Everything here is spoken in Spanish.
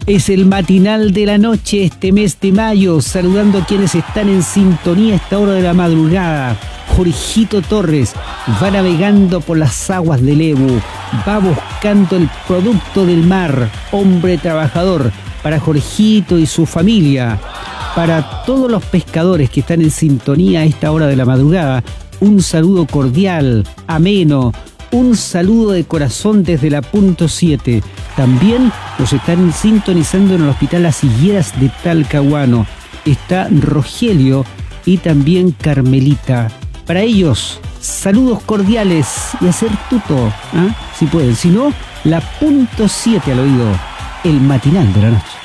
Es el matinal de la noche este mes de mayo, saludando a quienes están en sintonía a esta hora de la madrugada. Jorgito Torres va navegando por las aguas del Ebu, va buscando el producto del mar, hombre trabajador, para Jorgito y su familia. Para todos los pescadores que están en sintonía a esta hora de la madrugada, un saludo cordial, ameno, un saludo de corazón desde la punto 7. También nos están sintonizando en el Hospital Las Higueras de Talcahuano. Está Rogelio y también Carmelita. Para ellos, saludos cordiales y hacer tuto, si pueden. Si no, la punto 7 al oído, el matinal de la noche.